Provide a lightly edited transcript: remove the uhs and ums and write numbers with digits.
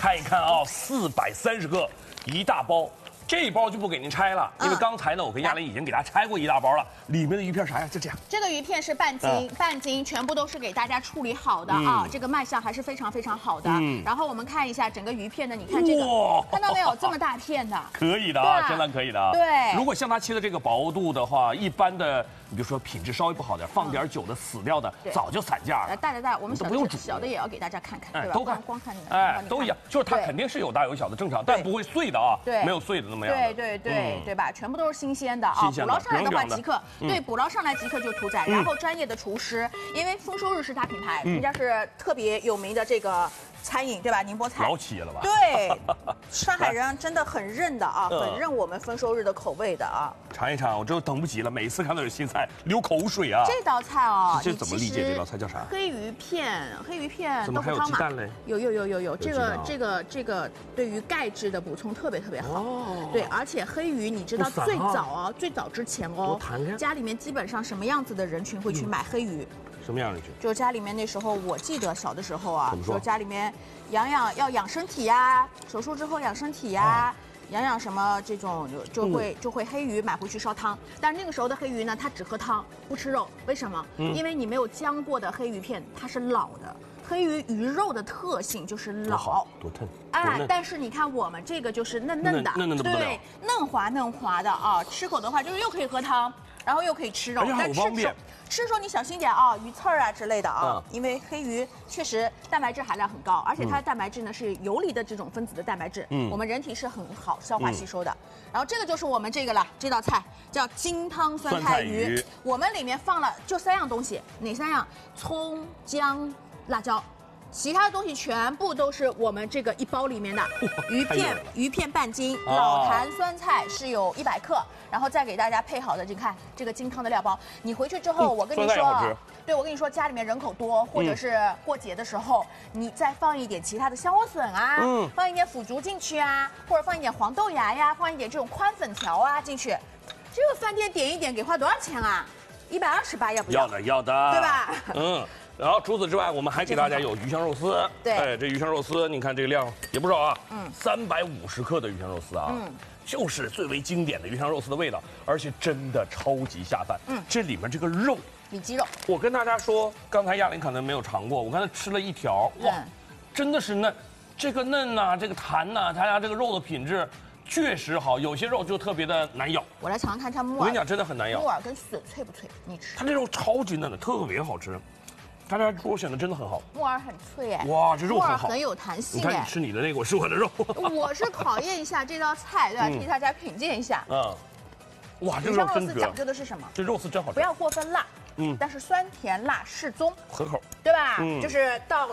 看一看啊，430克，一大包。这一包就不给您拆了，因为刚才呢，我跟亚玲已经给大家拆过一大包了。里面的鱼片啥呀？就这样。 这个鱼片是半斤，半斤全部都是给大家处理好的啊，这个卖相还是非常非常好的。然后我们看一下整个鱼片呢，你看这个，看到没有？这么大片的， 可以的啊，真的可以的。 对， 如果像它切的这个薄度的话，一般的，你比如说品质稍微不好点，放点久的死掉的，早就散架了。 大，我们不用煮， 小的也要给大家看看，对吧？ 都看， 光看哎，都一样，就是它肯定是有大有小的，正常，但不会碎的啊， 对， 没有碎的那么样。 对吧？全部都是新鲜的啊！捕捞上来的话即刻，对，捕捞上来即刻就屠宰。然后专业的厨师，因为丰收日是大品牌，人家是特别有名的这个餐饮，对吧？宁波菜老企业了吧？ 对，上海人真的很认的啊，很认我们丰收日的口味的啊。 尝一尝，我这等不及了，每次看到有新菜流口水啊！ 这道菜哦， 这怎么理解？这道菜叫啥？ 黑鱼片怎么还有鸡蛋嘞？ 有，这个对于钙质的补充特别好。哦，对，而且黑鱼你知道最早之前哦，家里面基本上什么样子的人群会去买黑鱼？ 什么样的人群？ 就家里面那时候，我记得小的时候啊，说家里面要养身体呀，手术之后养身体呀。养什么这种就会黑鱼买回去烧汤，但是那个时候的黑鱼呢，它只喝汤不吃肉，为什么？因为你没有姜过的黑鱼片它是老的，黑鱼鱼肉的特性就是老， 多嫩。 哎，但是你看我们这个就是嫩的，对，嫩滑的啊，吃口的话就是又可以喝汤，然后又可以吃肉， 但吃的时候你小心点啊，鱼刺儿啊之类的啊，因为黑鱼确实蛋白质含量很高，而且它的蛋白质呢是游离的这种分子的蛋白质，我们人体是很好消化吸收的。然后这个就是我们这个了，这道菜叫金汤酸菜鱼，我们里面放了就3样东西，哪3样？葱、姜、辣椒。其他的东西全部都是我们这个一包里面的鱼片半斤，老坛酸菜是有100克，然后再给大家配好的，你看这个金汤的料包，你回去之后，我跟你说，对我跟你说，家里面人口多，或者是过节的时候，你再放一点其他的香莴笋啊，放一点腐竹进去啊，或者放一点黄豆芽呀，放一点这种宽粉条啊进去，这个饭店点一点，给花多少钱啊？128，要不要？ 要的， 对吧？ 然后除此之外，我们还给大家有鱼香肉丝。 对， 哎，这鱼香肉丝，你看这个量也不少啊。350克的鱼香肉丝啊。就是最为经典的鱼香肉丝的味道，而且真的超级下饭。这里面这个肉里脊肉， 我跟大家说，刚才亚玲可能没有尝过，我刚才吃了一条，哇，真的是嫩，这个嫩呐，这个弹呐，它家这个肉的品质确实好，有些肉就特别的难咬。 我来尝尝看它木耳， 我跟你讲，真的很难咬。 木耳跟笋脆不脆？你吃。 它这肉超级嫩的，特别好吃。他家猪肉选的真的很好， 木耳很脆哎， 哇，这肉很好， 很有弹性哎。 你看你吃你的那个，我吃我的肉。 我是考验一下这道菜，对吧？替大家品鉴一下。 哇，这肉真讲究的是什么？ 这肉丝真好吃， 不要过分辣，但是酸甜辣适中， 合口， 对吧？就是到